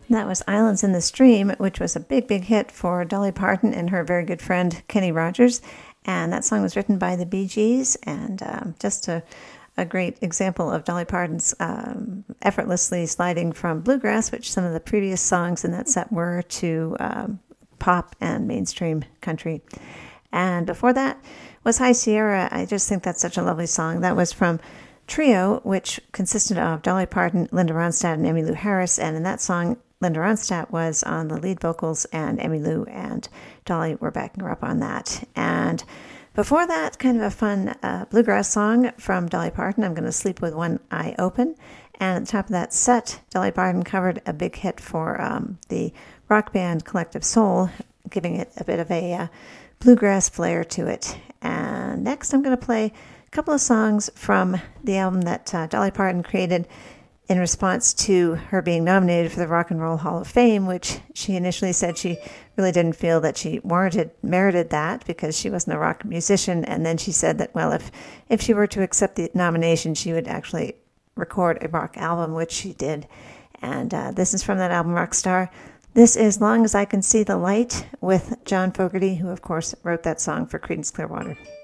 That was Islands in the Stream, which was a big, big hit for Dolly Parton and her very good friend Kenny Rogers. And that song was written by the Bee Gees, and just a great example of Dolly Parton's effortlessly sliding from bluegrass, which some of the previous songs in that set were, to pop and mainstream country. And before that was High Sierra. I just think that's such a lovely song. That was from Trio, which consisted of Dolly Parton, Linda Ronstadt, and Emmylou Harris. And in that song, Linda Ronstadt was on the lead vocals, and Emmylou and Dolly were backing her up on that. And before that, kind of a fun bluegrass song from Dolly Parton, I'm going to Sleep with One Eye Open. And at the top of that set, Dolly Parton covered a big hit for the rock band Collective Soul, giving it a bit of a bluegrass flair to it. And next, I'm going to play a couple of songs from the album that Dolly Parton created in response to her being nominated for the Rock and Roll Hall of Fame, which she initially said she really didn't feel that she merited that because she wasn't a rock musician. And then she said that, well, if she were to accept the nomination, she would actually record a rock album, which she did. And this is from that album, Rockstar. This is Long as I Can See the Light with John Fogerty, who, of course, wrote that song for Creedence Clearwater.